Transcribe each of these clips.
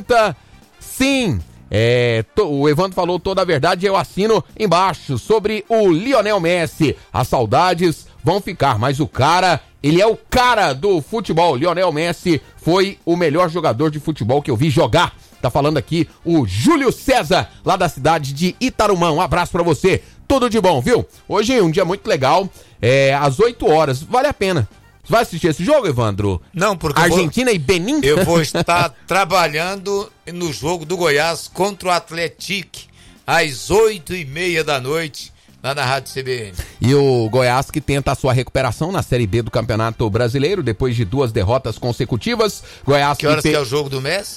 volta, sim. O Evandro falou toda a verdade, eu assino embaixo sobre o Lionel Messi. As saudades vão ficar, mas o cara, ele é o cara do futebol. Lionel Messi foi o melhor jogador de futebol que eu vi jogar. Tá falando aqui o Júlio César, lá da cidade de Itarumã. Um abraço pra você, tudo de bom, viu? Hoje é um dia muito legal, às 8 horas, vale a pena. Você vai assistir esse jogo, Evandro? Não, porque Argentina e Benin? Eu vou estar trabalhando no jogo do Goiás contra o Atlético às 8h30 da noite, lá na Rádio CBN. E o Goiás que tenta a sua recuperação na Série B do Campeonato Brasileiro, depois de 2 derrotas consecutivas. Goiás que horas que é o jogo do Messi?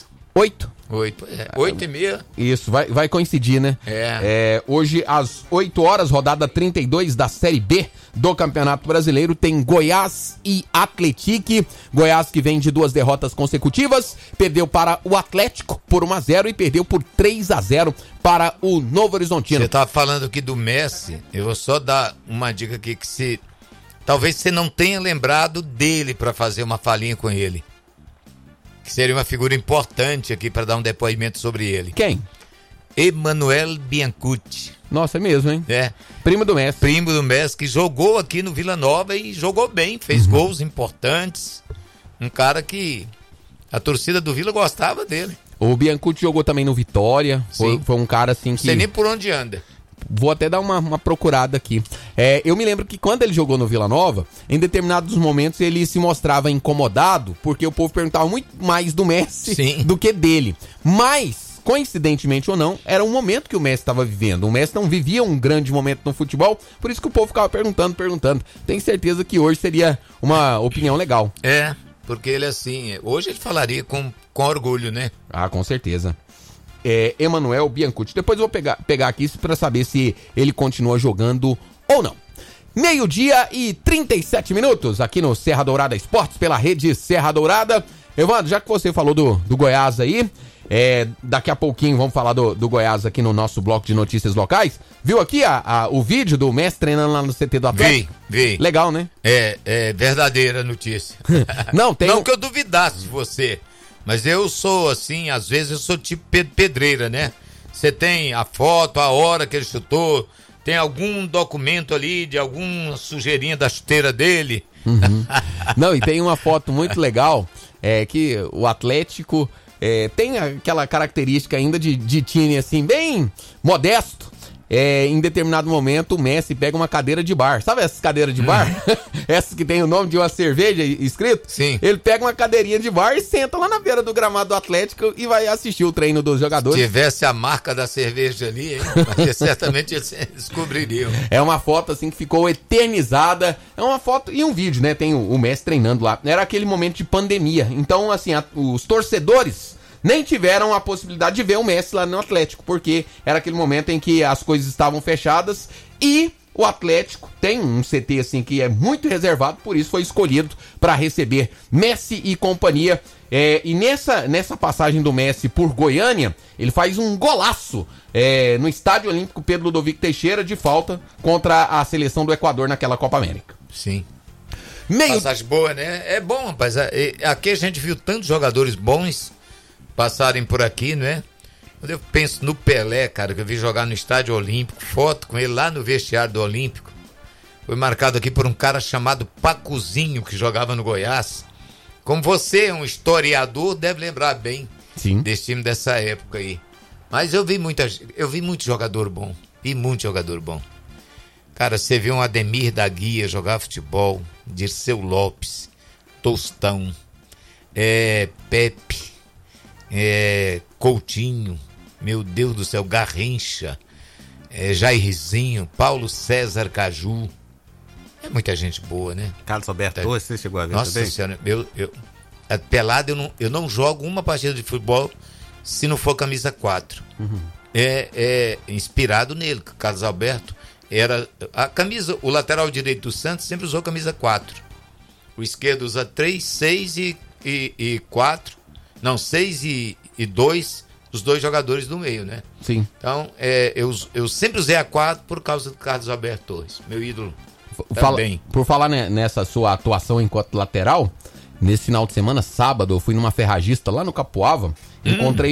8h30. Isso, vai coincidir, né? Hoje, às 8 horas, rodada 32 da Série B do Campeonato Brasileiro, tem Goiás e Atlético. Goiás que vem de 2 derrotas consecutivas, perdeu para o Atlético por 1-0 e perdeu por 3-0 para o Novo Horizontino. Você tava falando aqui do Messi, eu vou só dar uma dica aqui que talvez você não tenha lembrado dele para fazer uma falinha com ele. Que seria uma figura importante aqui para dar um depoimento sobre ele. Quem? Emanuel Biancucci. Nossa, é mesmo, hein? Primo do Messi. Primo do Messi, que jogou aqui no Vila Nova e jogou bem, fez gols importantes. Um cara que a torcida do Vila gostava dele. O Biancucci jogou também no Vitória. Foi um cara assim que... Não sei nem por onde anda. Vou até dar uma procurada aqui. Eu me lembro que quando ele jogou no Vila Nova, em determinados momentos ele se mostrava incomodado, porque o povo perguntava muito mais do Messi do que dele. Mas, coincidentemente ou não, era um momento que o Messi estava vivendo. O Messi não vivia um grande momento no futebol, por isso que o povo ficava perguntando. Tenho certeza que hoje seria uma opinião legal. Porque ele assim, hoje ele falaria com orgulho, né? Ah, com certeza. Emanuel Biancucci. Depois eu vou pegar aqui para saber se ele continua jogando ou não. 12h37 aqui no Serra Dourada Esportes, pela rede Serra Dourada. Evandro, já que você falou do Goiás aí, daqui a pouquinho vamos falar do Goiás aqui no nosso bloco de notícias locais. Viu aqui o vídeo do Messi treinando lá no CT do Atlético? Vi. Legal, né? É verdadeira a notícia. Não que eu duvidasse de você. Mas eu sou assim, às vezes eu sou tipo Pedreira, né? Você tem a foto, a hora que ele chutou, tem algum documento ali de alguma sujeirinha da chuteira dele. Não, e tem uma foto muito legal, que o Atlético tem aquela característica ainda de time assim, bem modesto. Em determinado momento o Messi pega uma cadeira de bar. Sabe essas cadeiras de bar? Essas que tem o nome de uma cerveja escrito? Sim. Ele pega uma cadeirinha de bar e senta lá na beira do gramado do Atlético e vai assistir o treino dos jogadores. Se tivesse a marca da cerveja ali, hein? Certamente eles descobririam. É uma foto assim que ficou eternizada. É uma foto e um vídeo, né? Tem o Messi treinando lá. Era aquele momento de pandemia. Então, assim, os torcedores nem tiveram a possibilidade de ver o Messi lá no Atlético, porque era aquele momento em que as coisas estavam fechadas e o Atlético tem um CT assim que é muito reservado, por isso foi escolhido para receber Messi e companhia. E nessa passagem do Messi por Goiânia, ele faz um golaço no Estádio Olímpico Pedro Ludovico Teixeira de falta contra a seleção do Equador naquela Copa América. Sim. Passagem boa, né? É bom, rapaz. Aqui a gente viu tantos jogadores bons passarem por aqui, né? Quando eu penso no Pelé, cara, que eu vi jogar no Estádio Olímpico, foto com ele lá no vestiário do Olímpico, foi marcado aqui por um cara chamado Pacuzinho, que jogava no Goiás. Como você é um historiador, deve lembrar bem desse time dessa época aí. Mas eu vi muito jogador bom, Cara, você viu um Ademir da Guia jogar futebol, Dirceu Lopes, Tostão, Pepe, Coutinho, meu Deus do céu, Garrincha, Jairzinho, Paulo César Caju. É muita gente boa, né? Carlos Alberto, você chegou a ver? Nossa também? Senhora, pelado eu não jogo uma partida de futebol se não for camisa 4. Inspirado nele, Carlos Alberto. Era a camisa, o lateral direito do Santos sempre usou camisa 4. O esquerdo usa 3, 6 e 4. Não, 6 e 2, os dois jogadores do meio, né? Sim. Então, eu sempre usei a 4 por causa do Carlos Alberto Torres, meu ídolo. Por falar nessa sua atuação enquanto lateral, nesse final de semana, sábado, eu fui numa ferragista lá no Capoava, encontrei